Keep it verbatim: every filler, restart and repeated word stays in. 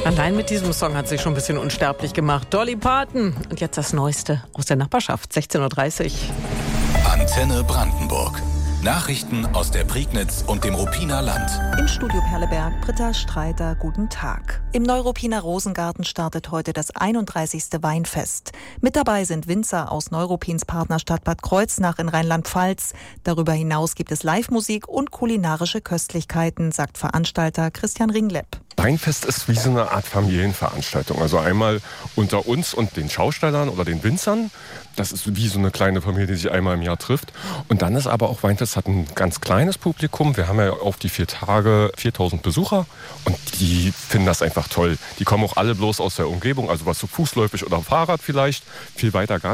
Allein mit diesem Song hat sie schon ein bisschen unsterblich gemacht. Dolly Parton. Und jetzt das Neueste aus der Nachbarschaft, sechzehn Uhr dreißig. Antenne Brandenburg. Nachrichten aus der Prignitz und dem Ruppiner Land. Im Studio Perleberg, Britta Streiter, guten Tag. Im Neuruppiner Rosengarten startet heute das einunddreißigste Weinfest. Mit dabei sind Winzer aus Neuruppins Partnerstadt Bad Kreuznach in Rheinland-Pfalz. Darüber hinaus gibt es Live-Musik und kulinarische Köstlichkeiten, sagt Veranstalter Christian Ringlepp. Weinfest ist wie so eine Art Familienveranstaltung. Also einmal unter uns und den Schaustellern oder den Winzern. Das ist wie so eine kleine Familie, die sich einmal im Jahr trifft. Und dann ist aber auch Weinfest hat ein ganz kleines Publikum. Wir haben ja auf die vier Tage viertausend Besucher und die finden das einfach toll. Die kommen auch alle bloß aus der Umgebung, also was so fußläufig oder Fahrrad vielleicht. Viel weiter gar